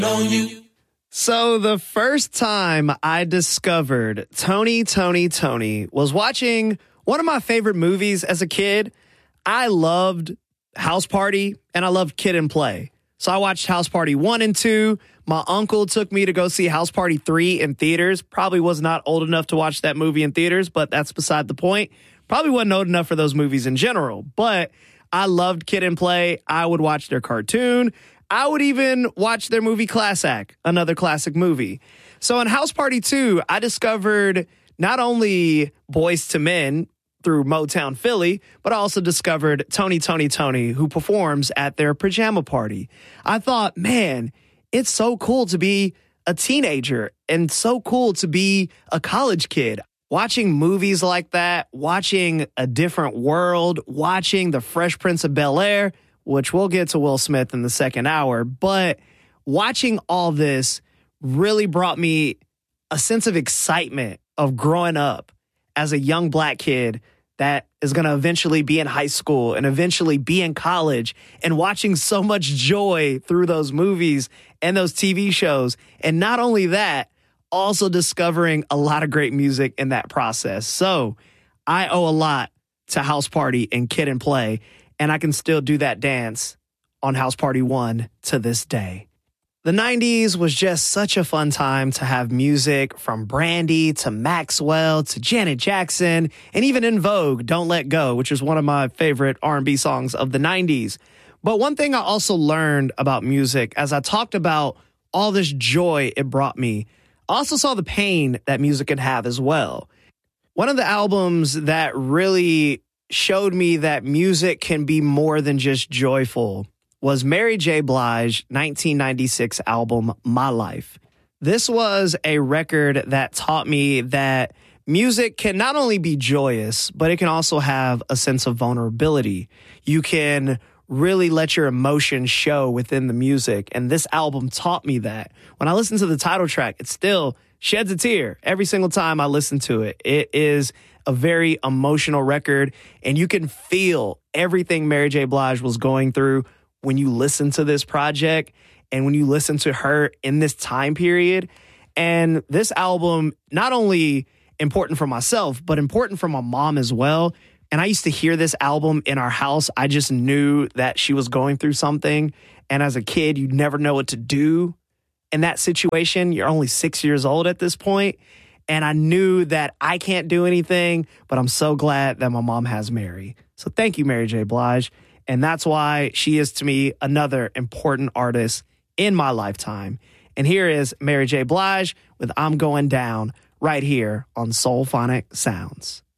So the first time I discovered Tony was watching one of my favorite movies as a kid. I loved House Party and I loved Kid and Play. So I watched House Party 1 and 2. My uncle took me to go see House Party 3 in theaters. Probably was not old enough to watch that movie in theaters, but that's beside the point. Probably wasn't old enough for those movies in general, but I loved Kid and Play. I would watch their cartoon. I would even watch their movie Class Act, another classic movie. So in House Party 2, I discovered not only Boyz II Men through Motown Philly, but I also discovered Tony, who performs at their pajama party. I thought, man, it's so cool to be a teenager and so cool to be a college kid. Watching movies like that, watching A Different World, watching The Fresh Prince of Bel-Air, which we'll get to Will Smith in the second hour, but watching all this really brought me a sense of excitement of growing up as a young black kid that is going to eventually be in high school and eventually be in college, and watching so much joy through those movies and those TV shows. And not only that, also discovering a lot of great music in that process. So I owe a lot to House Party and Kid and Play, and I can still do that dance on House Party 1 to this day. The 90s was just such a fun time to have music from Brandy to Maxwell to Janet Jackson, and even In Vogue, Don't Let Go, which is one of my favorite R&B songs of the 90s. But one thing I also learned about music, as I talked about all this joy it brought me, I also saw the pain that music can have as well. One of the albums that really showed me that music can be more than just joyful was Mary J. Blige's 1996 album, My Life. This was a record that taught me that music can not only be joyous, but it can also have a sense of vulnerability. You can really let your emotions show within the music, and this album taught me that. When I listen to the title track, it still sheds a tear every single time I listen to it. It is a very emotional record, and you can feel everything Mary J. Blige was going through when you listen to this project and when you listen to her in this time period. And this album, not only important for myself, but important for my mom as well. And I used to hear this album in our house. I just knew that she was going through something. And as a kid, you never know what to do in that situation. You're only 6 years old at this point. And I knew that I can't do anything, but I'm so glad that my mom has Mary. So thank you, Mary J. Blige. And that's why she is, to me, another important artist in my lifetime. And here is Mary J. Blige with I'm Going Down right here on Soulphonic Sounds.